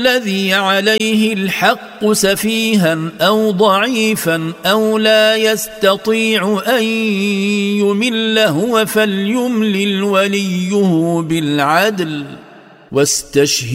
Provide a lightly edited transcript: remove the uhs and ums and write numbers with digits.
الذي عليه الحق سفيها أو ضعيفا أو لا يستطيع أن يمل هو فليملل وليه بالعدل واستشهد